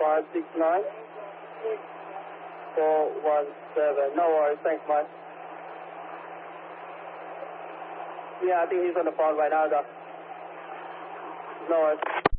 569 417. No worries. Thanks, Mike. Yeah, I think he's on the phone right now, though. No worries.